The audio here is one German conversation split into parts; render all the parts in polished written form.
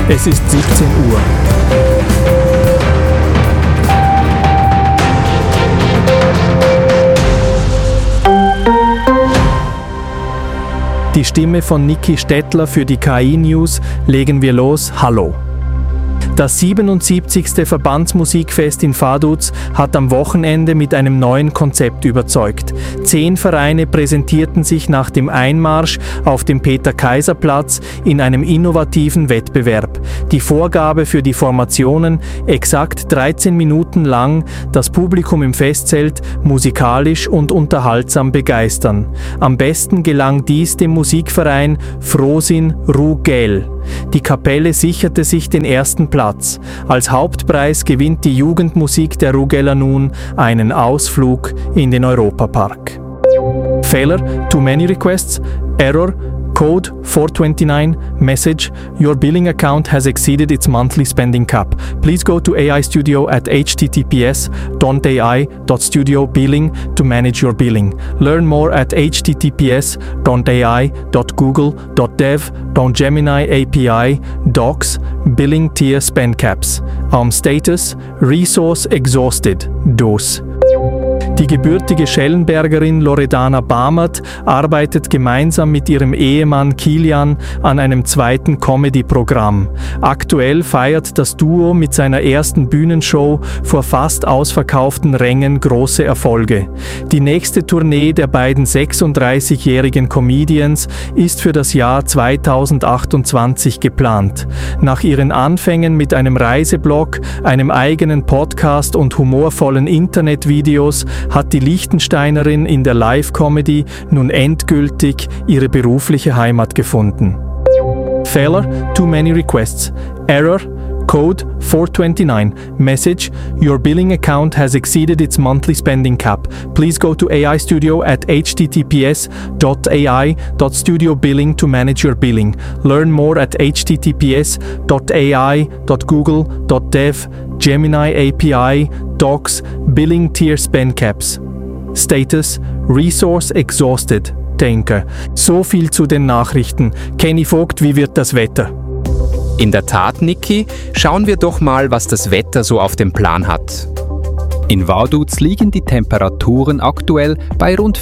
Es ist 17 Uhr. Die Stimme von Niki Stettler für die KI News. Legen wir los. Hallo. Das 77. Verbandsmusikfest in Vaduz hat am Wochenende mit einem neuen Konzept überzeugt. 10 Vereine präsentierten sich nach dem Einmarsch auf dem Peter-Kaiser-Platz in einem innovativen Wettbewerb. Die Vorgabe für die Formationen, exakt 13 Minuten lang das Publikum im Festzelt musikalisch und unterhaltsam begeistern. Am besten gelang dies dem Musikverein Frosin Rugel. Die Kapelle sicherte sich den ersten Platz. Als Hauptpreis gewinnt die Jugendmusik der Rugeler nun einen Ausflug in den Europapark. Fehler, too many requests, error, code 429, message, your billing account has exceeded its monthly spending cap. Please go to AI Studio at https://ai.studio-billing to manage your billing. Learn more at https://ai.google.dev.gemini API docs billing tier spend caps. Status, resource exhausted, DOS. Die gebürtige Schellenbergerin Loredana Bamert arbeitet gemeinsam mit ihrem Ehemann Kilian an einem zweiten Comedy-Programm. Aktuell feiert das Duo mit seiner ersten Bühnenshow vor fast ausverkauften Rängen große Erfolge. Die nächste Tournee der beiden 36-jährigen Comedians ist für das Jahr 2028 geplant. Nach ihren Anfängen mit einem Reiseblog, einem eigenen Podcast und humorvollen Internetvideos hat die Liechtensteinerin in der Live-Comedy nun endgültig ihre berufliche Heimat gefunden. Fehler, too many requests. Error, code 429, message, your billing account has exceeded its monthly spending cap. Please go to AI Studio at https://ai.studio-billing to manage your billing. Learn more at https://ai.google.dev.gemini API docs billing tier spend caps. Status, resource exhausted. Denke. So viel zu den Nachrichten. Kenny Vogt, wie wird das Wetter? In der Tat, Niki, schauen wir doch mal, was das Wetter so auf dem Plan hat. In Vaduz liegen die Temperaturen aktuell bei rund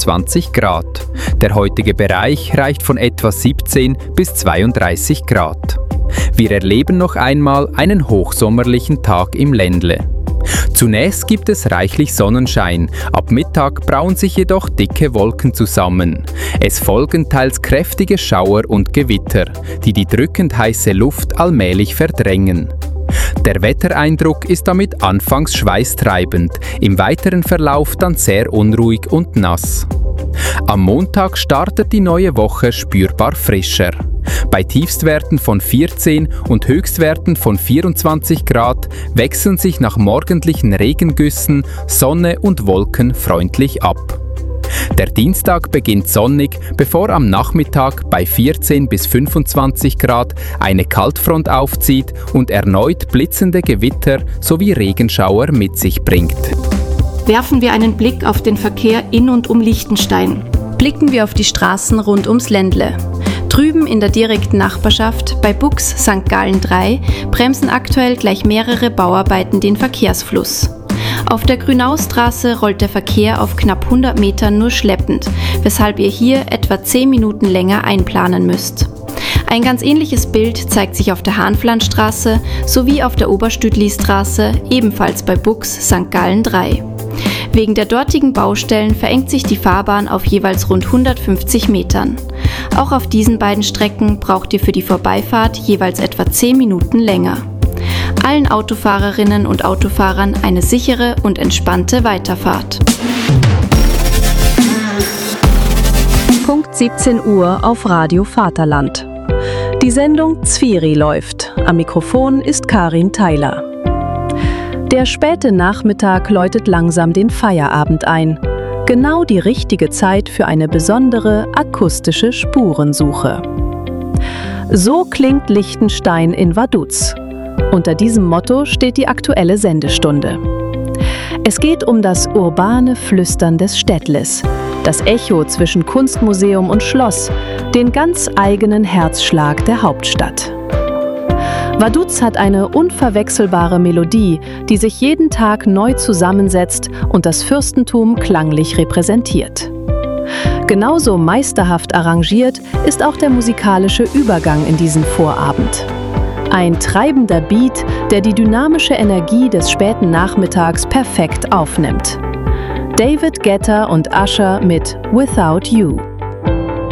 24 Grad. Der heutige Bereich reicht von etwa 17 bis 32 Grad. Wir erleben noch einmal einen hochsommerlichen Tag im Ländle. Zunächst gibt es reichlich Sonnenschein, ab Mittag brauen sich jedoch dicke Wolken zusammen. Es folgen teils kräftige Schauer und Gewitter, die die drückend heiße Luft allmählich verdrängen. Der Wettereindruck ist damit anfangs schweißtreibend, im weiteren Verlauf dann sehr unruhig und nass. Am Montag startet die neue Woche spürbar frischer. Bei Tiefstwerten von 14 und Höchstwerten von 24 Grad wechseln sich nach morgendlichen Regengüssen Sonne und Wolken freundlich ab. Der Dienstag beginnt sonnig, bevor am Nachmittag bei 14 bis 25 Grad eine Kaltfront aufzieht und erneut blitzende Gewitter sowie Regenschauer mit sich bringt. Werfen wir einen Blick auf den Verkehr in und um Liechtenstein. Blicken wir auf die Straßen rund ums Ländle. Drüben in der direkten Nachbarschaft bei Bux St. Gallen 3 bremsen aktuell gleich mehrere Bauarbeiten den Verkehrsfluss. Auf der Grünaustraße rollt der Verkehr auf knapp 100 Metern nur schleppend, weshalb ihr hier etwa 10 Minuten länger einplanen müsst. Ein ganz ähnliches Bild zeigt sich auf der Hahnflandstraße sowie auf der Oberstüdli-Straße, ebenfalls bei Bux St. Gallen 3. Wegen der dortigen Baustellen verengt sich die Fahrbahn auf jeweils rund 150 Metern. Auch auf diesen beiden Strecken braucht ihr für die Vorbeifahrt jeweils etwa 10 Minuten länger. Allen Autofahrerinnen und Autofahrern eine sichere und entspannte Weiterfahrt. Punkt 17 Uhr auf Radio Vaterland. Die Sendung Zvieri läuft. Am Mikrofon ist Karin Theiler. Der späte Nachmittag läutet langsam den Feierabend ein. Genau die richtige Zeit für eine besondere akustische Spurensuche. So klingt Liechtenstein in Vaduz. Unter diesem Motto steht die aktuelle Sendestunde. Es geht um das urbane Flüstern des Städtles, das Echo zwischen Kunstmuseum und Schloss, den ganz eigenen Herzschlag der Hauptstadt. Vaduz hat eine unverwechselbare Melodie, die sich jeden Tag neu zusammensetzt und das Fürstentum klanglich repräsentiert. Genauso meisterhaft arrangiert ist auch der musikalische Übergang in diesen Vorabend. Ein treibender Beat, der die dynamische Energie des späten Nachmittags perfekt aufnimmt. David Guetta und Usher mit Without You.